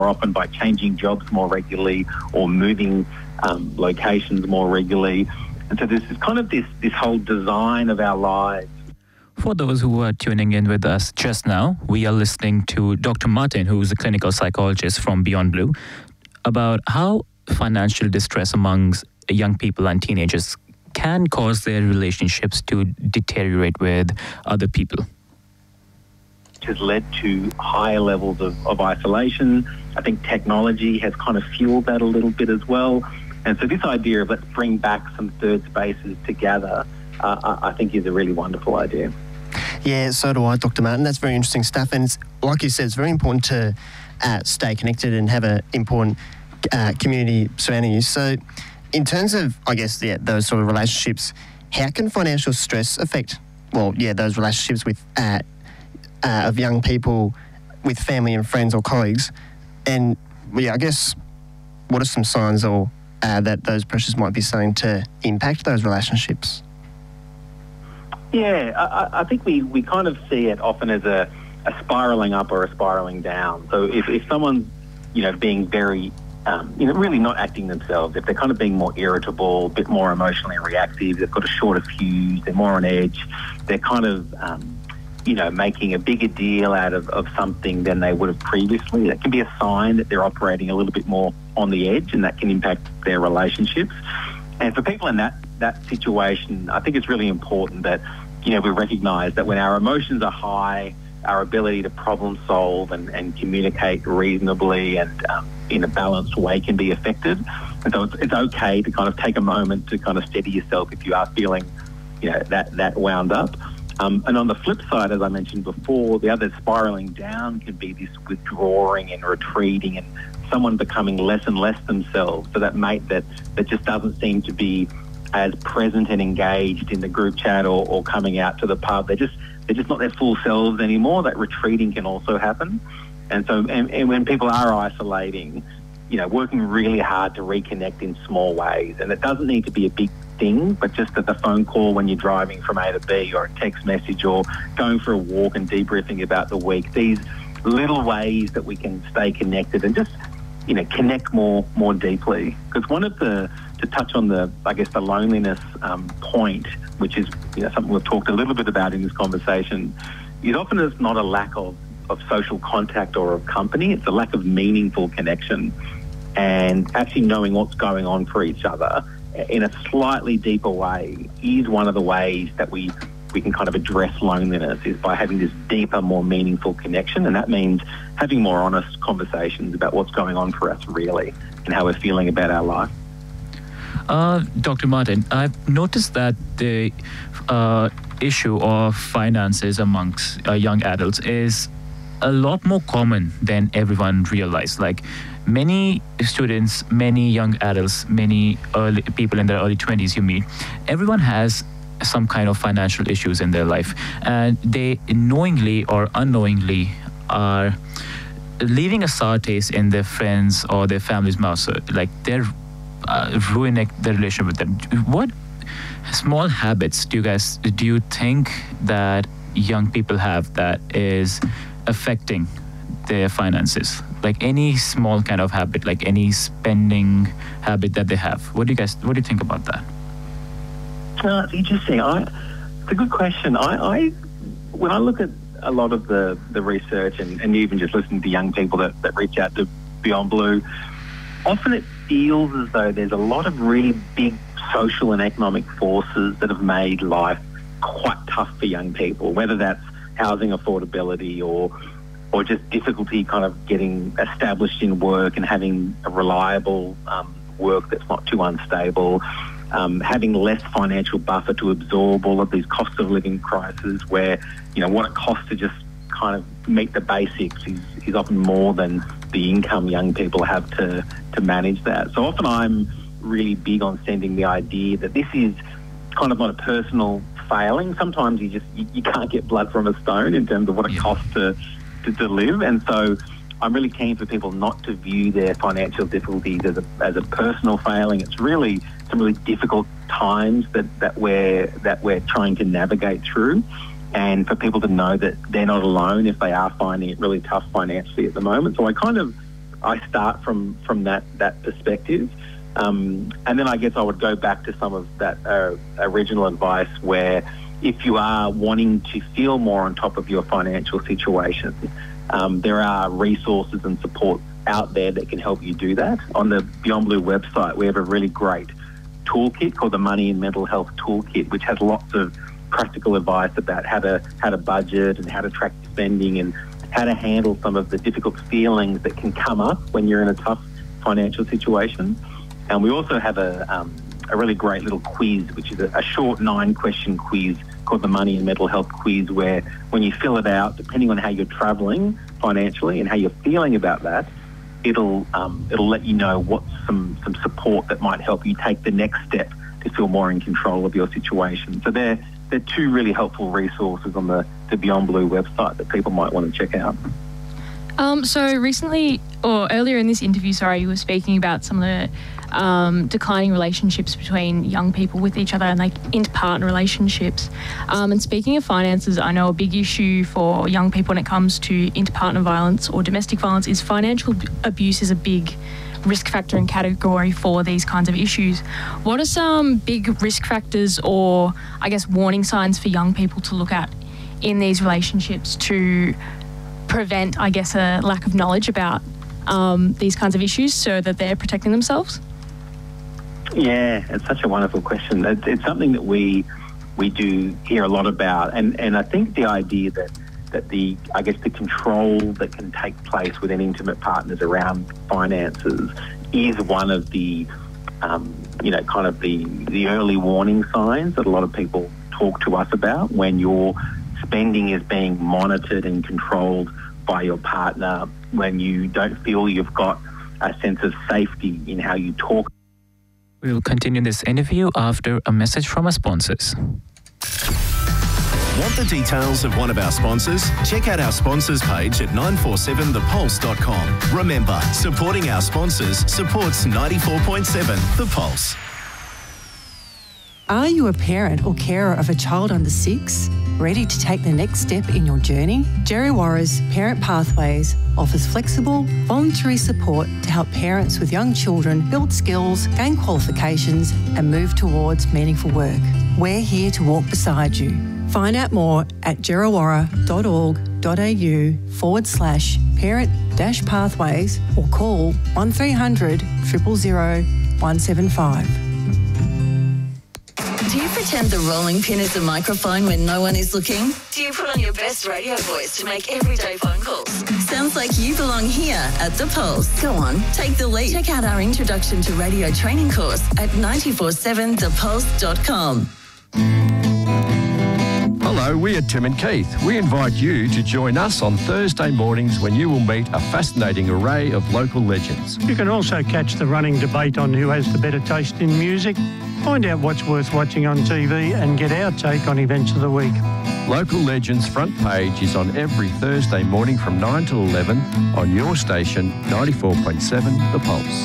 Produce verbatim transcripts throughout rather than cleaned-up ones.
often by changing jobs more regularly or moving um, locations more regularly. And so there's kind of this, this whole design of our lives. For those who are tuning in with us just now, we are listening to Doctor Martin, who is a clinical psychologist from Beyond Blue, about how financial distress amongst young people and teenagers can cause their relationships to deteriorate with other people. Which has led to higher levels of, of isolation. I think technology has kind of fueled that a little bit as well. And so this idea of let's bring back some third spaces together, uh, I think is a really wonderful idea. Yeah, so do I, Doctor Martin. That's very interesting stuff. And it's, like you said, it's very important to uh, stay connected and have an important uh, community surrounding you. So in terms of, I guess, yeah, those sort of relationships, how can financial stress affect, well, yeah, those relationships with uh, uh, of young people with family and friends or colleagues? And, well, yeah, I guess, what are some signs or uh, that those pressures might be starting to impact those relationships? Yeah, I, I think we, we kind of see it often as a, a spiralling up or a spiralling down. So if, if someone's, you know, being very, um, you know, really not acting themselves, if they're kind of being more irritable, a bit more emotionally reactive, they've got a shorter fuse, they're more on edge, they're kind of, um, you know, making a bigger deal out of, of something than they would have previously, that can be a sign that they're operating a little bit more on the edge, and that can impact their relationships. And for people in that, that situation, I think it's really important that, you know, we recognise that when our emotions are high, our ability to problem solve and, and communicate reasonably and um, in a balanced way can be affected. And so it's, it's okay to kind of take a moment to kind of steady yourself if you are feeling, you know, that, that wound up. Um, and on the flip side, as I mentioned before, the other spiralling down can be this withdrawing and retreating and someone becoming less and less themselves. So that mate that, that just doesn't seem to be as present and engaged in the group chat or, or coming out to the pub. They're just they're just not their full selves anymore. That retreating can also happen. And so and, and when people are isolating, you know, working really hard to reconnect in small ways. And it doesn't need to be a big thing, but just at the phone call when you're driving from A to B, or a text message, or going for a walk and debriefing about the week. These little ways that we can stay connected and just, you know, connect more more deeply. Because one of the, to touch on the, I guess, the loneliness um, point, which is, you know, something we've talked a little bit about in this conversation, it often is not a lack of, of social contact or of company, it's a lack of meaningful connection and actually knowing what's going on for each other in a slightly deeper way is one of the ways that we we can kind of address loneliness, is by having this deeper, more meaningful connection. And that means having more honest conversations about what's going on for us really and how we're feeling about our life. Uh, Doctor Martin, I've noticed that the uh, issue of finances amongst uh, young adults is a lot more common than everyone realized. Like many students, many young adults, many early people in their early twenties you meet, everyone has some kind of financial issues in their life, and they knowingly or unknowingly are leaving a sour taste in their friends or their family's mouth. So like they're uh, ruining the relationship with them. What small habits do you guys do you think that young people have that is affecting their finances? Like any small kind of habit, like any spending habit that they have. What do you guys, what do you think about that? Uh, it's interesting. I, it's a good question. I, I, when I look at a lot of the, the research and, and even just listening to young people that, that reach out to Beyond Blue, often it feels as though there's a lot of really big social and economic forces that have made life quite tough for young people, whether that's housing affordability or or just difficulty kind of getting established in work and having a reliable um, work that's not too unstable, um, having less financial buffer to absorb all of these cost of living crises where, you know, what it costs to just kind of meet the basics is, is often more than the income young people have to, to manage that. So often I'm really big on sending the idea that this is kind of not a personal failing. Sometimes you just, you, you can't get blood from a stone in terms of what it yeah. costs to, to, to live. And so I'm really keen for people not to view their financial difficulties as a, as a personal failing. It's really some really difficult times that, that we're that we're trying to navigate through, and for people to know that they're not alone if they are finding it really tough financially at the moment. So I kind of I start from, from that, that perspective. Um, and then I guess I would go back to some of that uh, original advice where if you are wanting to feel more on top of your financial situation, um, there are resources and support out there that can help you do that. On the Beyond Blue website, we have a really great toolkit called the Money and Mental Health Toolkit, which has lots of practical advice about how to how to budget and how to track spending and how to handle some of the difficult feelings that can come up when you're in a tough financial situation. And we also have a, um, a really great little quiz, which is a, a short nine-question quiz called the Money and Mental Health Quiz, where when you fill it out, depending on how you're travelling financially and how you're feeling about that, it'll um, it'll let you know what's some, some support that might help you take the next step to feel more in control of your situation. So they're, they're two really helpful resources on the, the Beyond Blue website that people might want to check out. Um, so recently, or earlier in this interview, sorry, you were speaking about some of the um, declining relationships between young people with each other and like inter-partner relationships. Um, and speaking of finances, I know a big issue for young people when it comes to inter-partner violence or domestic violence is financial abuse is a big risk factor and category for these kinds of issues. What are some big risk factors or, I guess, warning signs for young people to look at in these relationships to prevent, I guess, a lack of knowledge about um, these kinds of issues so that they're protecting themselves? Yeah, it's such a wonderful question. It's, it's something that we we do hear a lot about, and, and I think the idea that that the I guess the control that can take place within intimate partners around finances is one of the um, you know kind of the the early warning signs that a lot of people talk to us about when your spending is being monitored and controlled by your partner, when you don't feel you've got a sense of safety in how you talk. We will continue this interview after a message from our sponsors. Want the details of one of our sponsors? Check out our sponsors page at nine four seven the pulse dot com. Remember, supporting our sponsors supports ninety-four point seven The Pulse. Are you a parent or carer of a child under six? Ready to take the next step in your journey? Djerriwarrh's Parent Pathways offers flexible, voluntary support to help parents with young children build skills, gain qualifications and move towards meaningful work. We're here to walk beside you. Find out more at djerriwarrh.org.au forward slash parent dash pathways or call one three hundred, zero zero zero, one seven five. Do you pretend the rolling pin is a microphone when no one is looking? Do you put on your best radio voice to make everyday phone calls? Sounds like you belong here at The Pulse. Go on, take the lead. Check out our Introduction to Radio training course at nine four seven the pulse dot com. Hello, we are Tim and Keith. We invite you to join us on Thursday mornings when you will meet a fascinating array of local legends. You can also catch the running debate on who has the better taste in music, find out what's worth watching on T V and get our take on events of the week. Local Legends front page is on every Thursday morning from nine till eleven on your station ninety-four point seven The Pulse.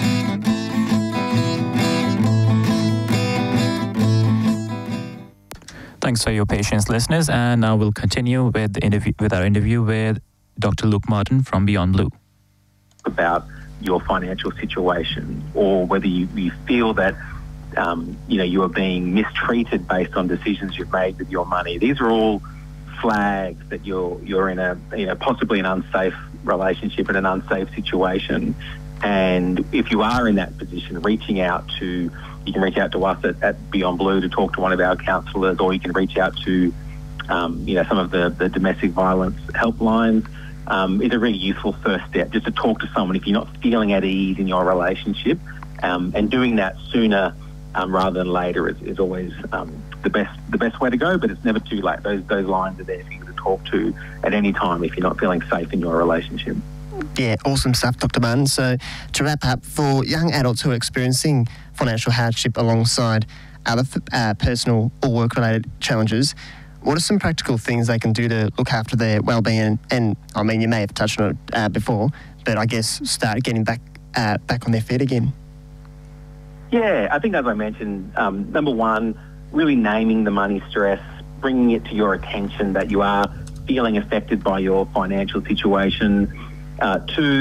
Thanks for your patience, listeners, and now we'll continue with the interview with our interview with Doctor Luke Martin from Beyond Blue. About your financial situation, or whether you, you feel that um, you know you are being mistreated based on decisions you've made with your money. These are all flags that you're you're in a you know possibly an unsafe relationship and an unsafe situation. And if you are in that position, reaching out to you can reach out to us at, at Beyond Blue to talk to one of our counsellors, or you can reach out to um, you know some of the, the domestic violence helplines. Um, it's a really useful first step just to talk to someone if you're not feeling at ease in your relationship, um, and doing that sooner um, rather than later is, is always um, the best the best way to go. But it's never too late. Those those lines are there for you to talk to at any time if you're not feeling safe in your relationship. Yeah, awesome stuff, Doctor Martin. So to wrap up, for young adults who are experiencing financial hardship alongside other uh, personal or work-related challenges, what are some practical things they can do to look after their well-being? And, and I mean, you may have touched on it uh, before, but I guess start getting back uh, back on their feet again. Yeah, I think as I mentioned, um, number one, really naming the money stress, bringing it to your attention that you are feeling affected by your financial situation. Uh, two,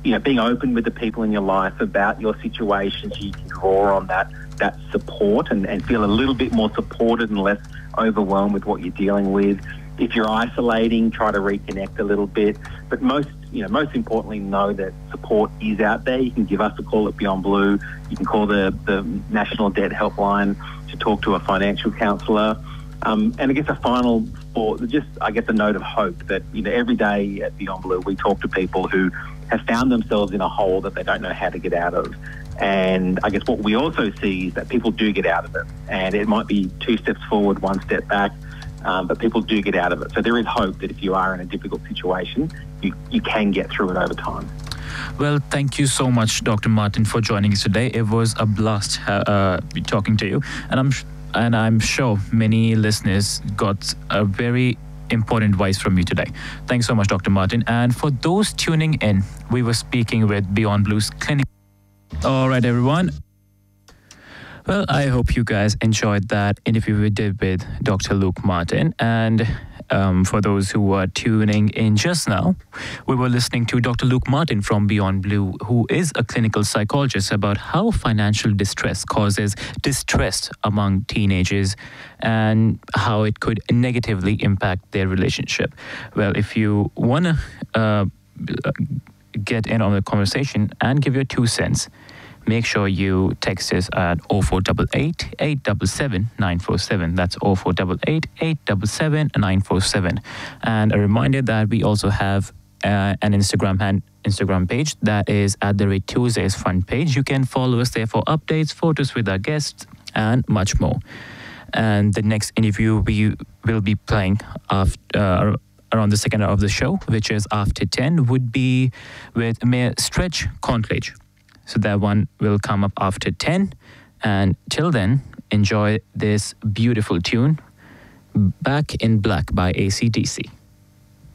you know, being open with the people in your life about your situation, so you can draw on that that support and, and feel a little bit more supported and less overwhelmed with what you're dealing with. If you're isolating, try to reconnect a little bit. But most, you know, most importantly, know that support is out there. You can give us a call at Beyond Blue. You can call the, the National Debt Helpline to talk to a financial counsellor. Um, and I guess a final thought, just I guess a note of hope that, you know, every day at Beyond Blue we talk to people who have found themselves in a hole that they don't know how to get out of. And I guess what we also see is that people do get out of it. And it might be two steps forward, one step back, um, but people do get out of it. So there is hope that if you are in a difficult situation, you, you can get through it over time. Well, thank you so much, Doctor Martin, for joining us today. It was a blast uh, talking to you. And I'm and I'm sure many listeners got a very important advice from you today. Thanks so much, Doctor Martin. And for those tuning in, we were speaking with Beyond Blue's clinic. All right, everyone. Well, I hope you guys enjoyed that interview we did with Doctor Luke Martin. And um, for those who are tuning in just now, we were listening to Doctor Luke Martin from Beyond Blue, who is a clinical psychologist, about how financial distress causes distress among teenagers and how it could negatively impact their relationship. Well, if you want to uh, get in on the conversation and give your two cents, make sure you text us at oh four eight eight, eight seven seven, nine four seven. That's oh four eight eight, eight seven seven, nine four seven. And a reminder that we also have uh, an Instagram hand, Instagram page that is at the rate Tuesdays front page. You can follow us there for updates, photos with our guests, and much more. And the next interview we will be playing after, uh, around the second hour of the show, which is after ten, would be with Mayor Stretch Contledge. So that one will come up after ten. And till then, enjoy this beautiful tune, Back in Black by A C D C.